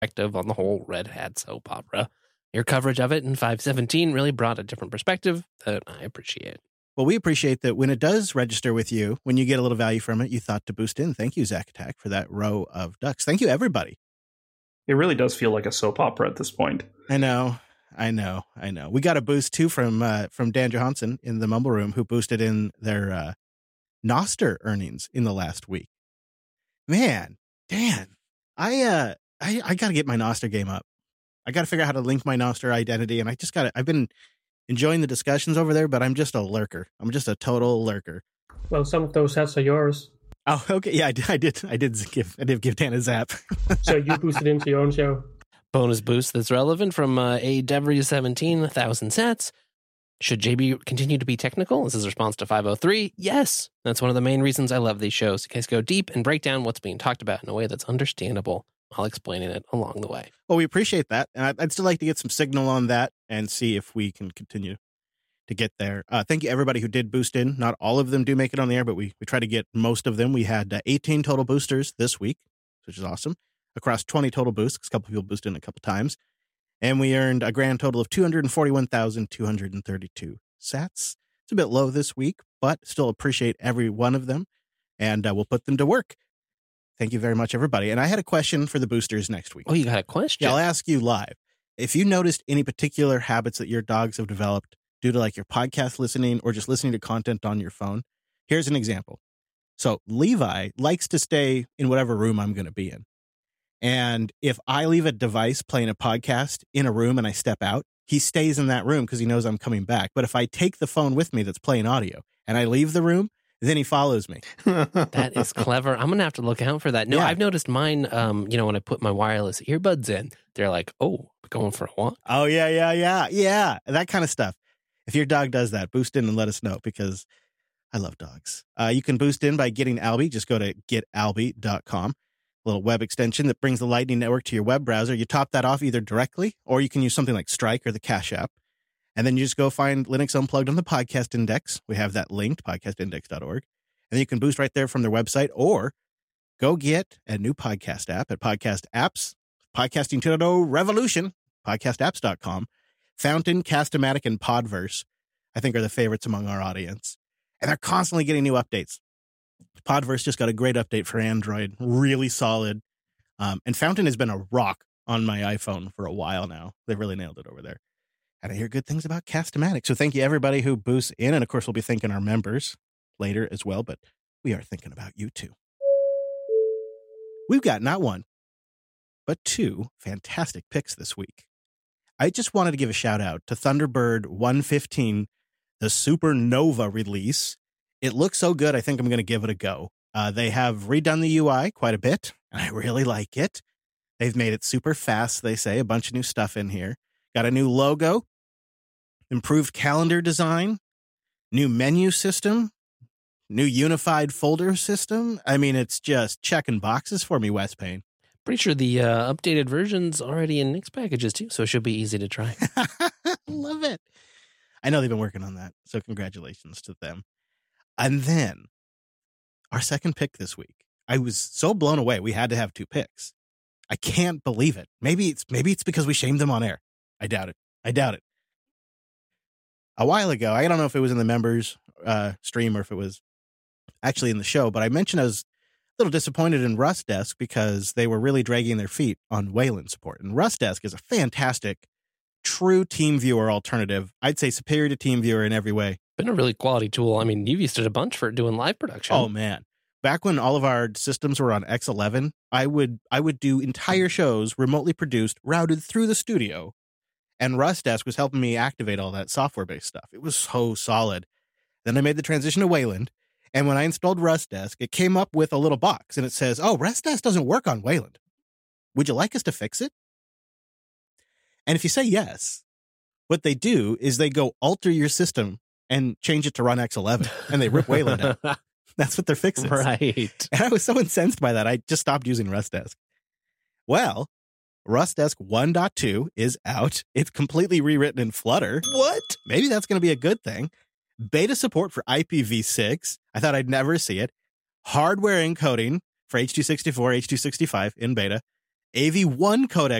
perspective on the whole Red Hat soap opera. Your coverage of it in 517 really brought a different perspective that I appreciate. Well, we appreciate that when it does register with you, when you get a little value from it, you thought to boost in. Thank you, Zach Attack, for that row of ducks. Thank you, everybody. It really does feel like a soap opera at this point. I know. We got a boost, too, from Dan Johansson in the Mumble Room, who boosted in their Nostr earnings in the last week. Man, Dan, I got to get my Nostr game up. I got to figure out how to link my Nostr identity, and I've been enjoying the discussions over there, but I'm just a lurker. I'm just a total lurker. Well, some of those sets are yours. Oh, okay. Yeah, I did give Dan a zap. So you boosted into your own show. Bonus boost that's relevant from AW17, 1,000 sets. Should JB continue to be technical? This is response to 503. Yes. That's one of the main reasons I love these shows. You guys go deep and break down what's being talked about in a way that's understandable while explaining it along the way. Well, we appreciate that. And I'd still like to get some signal on that and see if we can continue to get there. Thank you, everybody who did boost in. Not all of them do make it on the air, but we try to get most of them. We had 18 total boosters this week, which is awesome, across 20 total boosts, because a couple people boosted in a couple times. And we earned a grand total of 241,232 sats. It's a bit low this week, but still appreciate every one of them. And we'll put them to work. Thank you very much, everybody. And I had a question for the boosters next week. Oh, you got a question? Yeah, I'll ask you live. If you noticed any particular habits that your dogs have developed due to like your podcast listening or just listening to content on your phone, here's an example. So Levi likes to stay in whatever room I'm going to be in. And if I leave a device playing a podcast in a room and I step out, he stays in that room because he knows I'm coming back. But if I take the phone with me that's playing audio and I leave the room, then he follows me. That is clever. I'm going to have to look out for that. No, yeah. I've noticed mine, when I put my wireless earbuds in, they're like, oh, going for a walk. Oh, yeah. That kind of stuff. If your dog does that, boost in and let us know because I love dogs. You can boost in by getting Alby. Just go to getalby.com. A little web extension that brings the Lightning Network to your web browser. You top that off either directly or you can use something like Strike or the Cash App. And then you just go find Linux Unplugged on the Podcast Index. We have that linked, podcastindex.org. And then you can boost right there from their website or go get a new podcast app at Podcast Apps, Podcasting 2.0 Revolution, podcastapps.com. Fountain, Cast-O-Matic, and Podverse, I think, are the favorites among our audience. And they're constantly getting new updates. Podverse just got a great update for Android, really solid. And Fountain has been a rock on my iPhone for a while now. They really nailed it over there. And I hear good things about Cast-O-Matic. So thank you, everybody who boosts in. And, of course, we'll be thanking our members later as well. But we are thinking about you, too. We've got not one, but two fantastic picks this week. I just wanted to give a shout-out to Thunderbird 115, the Supernova release. It looks so good, I think I'm going to give it a go. They have redone the UI quite a bit, and I really like it. They've made it super fast, they say. A bunch of new stuff in here. Got a new logo. Improved calendar design, new menu system, new unified folder system. I mean, it's just checking boxes for me, Wes Payne. Pretty sure the updated version's already in Nix packages too, so it should be easy to try. Love it. I know they've been working on that, so congratulations to them. And then our second pick this week. I was so blown away. We had to have two picks. I can't believe it. Maybe it's because we shamed them on air. I doubt it. A while ago, I don't know if it was in the members stream or if it was actually in the show, but I mentioned I was a little disappointed in Rustdesk because they were really dragging their feet on Wayland support. And Rustdesk is a fantastic, true TeamViewer alternative. I'd say superior to TeamViewer in every way. Been a really quality tool. I mean, you've used it a bunch for doing live production. Oh, man. Back when all of our systems were on X11, I would do entire shows remotely produced, routed through the studio. And Rustdesk was helping me activate all that software-based stuff. It was so solid. Then I made the transition to Wayland. And when I installed Rustdesk, it came up with a little box. And it says, oh, Rustdesk doesn't work on Wayland. Would you like us to fix it? And if you say yes, what they do is they go alter your system and change it to run X11. And they rip Wayland out. That's what they're fixing. Right. And I was so incensed by that, I just stopped using Rustdesk. Well, Rustdesk 1.2 is out. It's completely rewritten in Flutter. What? Maybe that's going to be a good thing. Beta support for IPv6. I thought I'd never see it. Hardware encoding for H.264, H.265 in beta. AV1 codec